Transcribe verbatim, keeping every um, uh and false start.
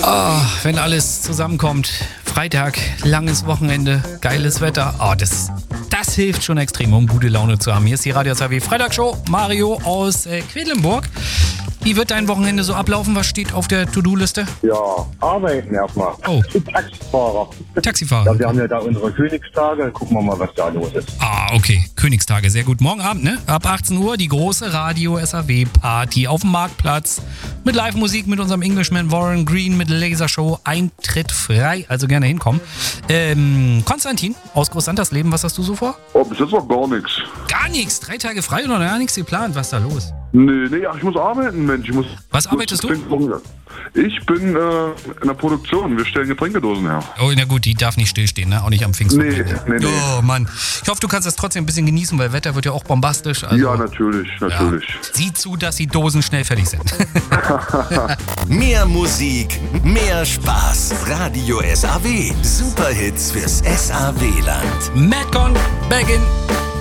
Oh, wenn alles zusammenkommt. Freitag, langes Wochenende, geiles Wetter. Oh, das, das hilft schon extrem, um gute Laune zu haben. Hier ist die Radio S A W Freitagshow. Mario aus äh, Quedlinburg. Wie wird dein Wochenende so ablaufen? Was steht auf der To-Do-Liste? Ja, arbeiten erstmal. Oh. Taxifahrer. Taxifahrer. Ja, wir haben ja da unsere Königstage. Gucken wir mal, was da los ist. Ah, okay. Königstage, sehr gut. Morgen Abend, ne? Ab achtzehn Uhr die große Radio S A W Party auf dem Marktplatz. Mit Live-Musik, mit unserem Englishman Warren Green, mit Lasershow. Eintritt frei, also gerne hinkommen. Ähm, Konstantin aus Großsantersleben, was hast du so vor? Oh, bis jetzt noch gar nichts. Gar nichts? Drei Tage frei oder gar nichts geplant? Was ist da los? Nee, nee, ach, ich muss arbeiten, Mensch. Ich muss Was arbeitest du? Ich bin äh, in der Produktion. Wir stellen Getränkedosen her. Oh, na gut, die darf nicht stillstehen, ne? Auch nicht am Pfingstwochenende. Nee, nee, nee. Oh, Mann. Ich hoffe, du kannst das trotzdem ein bisschen genießen, weil Wetter wird ja auch bombastisch. Also, ja, natürlich, natürlich. Ja. Sieh zu, dass die Dosen schnell fertig sind. Mehr Musik, mehr Spaß. Radio S A W. Superhits fürs S A W-Land. Madcon, Baggin.